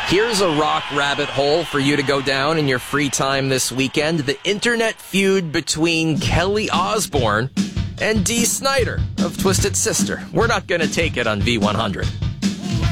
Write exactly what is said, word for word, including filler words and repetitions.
Here's a rock rabbit hole for you to go down in your free time this weekend. The internet feud between Kelly Osbourne and Dee Snider of Twisted Sister. We're not going to take it on V one hundred.